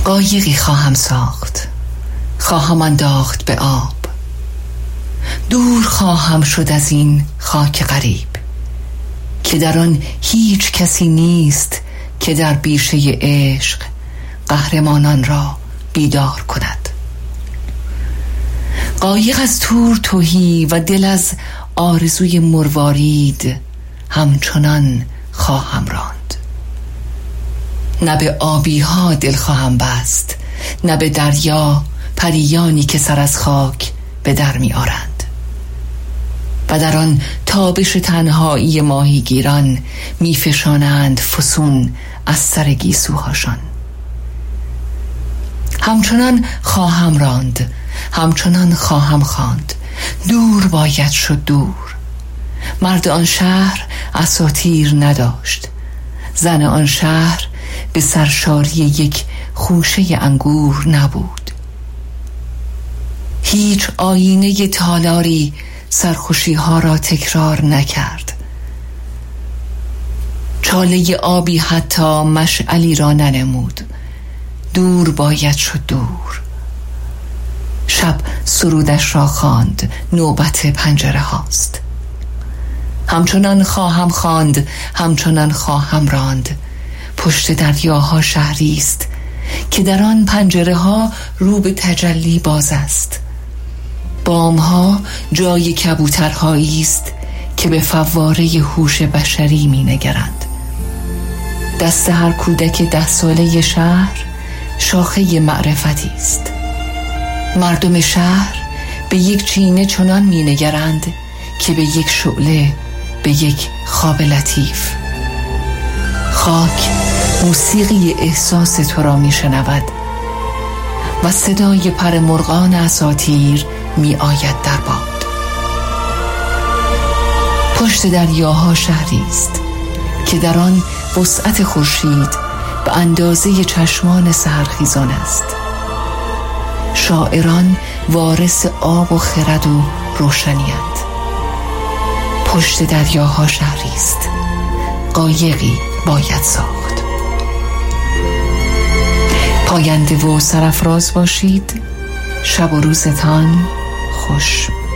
قایقی خواهم ساخت، خواهم انداخت به آب، دور خواهم شد از این خاک غریب که در آن هیچ کسی نیست که در بیشه عشق قهرمانان را بیدار کند. قایق از تور تهی و دل از آرزوی مروارید همچنان خواهم راند. نه به آبی ها دل خواهم بست، نه به دریا پریانی که سر از خاک به در می آرند و در آن تابش تنهایی ماهیگیران می فشانند فسون از سر گیسوهاشان. همچنان خواهم راند، همچنان خواهم خواند، دور باید شد دور. مرد آن شهر اساطیر نداشت، زن آن شهر به سرشاری یک خوشه انگور نبود. هیچ آینه تالاری سرخوشی ها را تکرار نکرد. چاله آبی حتی مشعلی را ننمود. دور باید شد دور. شب سرودش را خواند، نوبت پنجره هاست. همچنان خواهم خواند، همچنان خواهم راند. پشت دریاها شهری است که در آن پنجره ها رو به تجلی باز است. بام ها جای کبوترهایی است که به فواره هوش بشری می نگرند. دست هر کودک 10 ساله شهر شاخه معرفتی است. مردم شهر به یک چینه چنان می نگرند که به یک شعله، به یک خواب لطیف. خاک موسیقی احساس تو را می شنود و صدای پر مرغان اساطیر می آید در باد. پشت دریاها شهری است که در آن وسعت خورشید به اندازه چشمان سحرخیزان است. شاعران وارث آب و خرد و روشنی‌اند. پشت دریاها شهری است، قایقی باید ساخت. پاینده و سرافراز باشید. شب و روزتان خوش.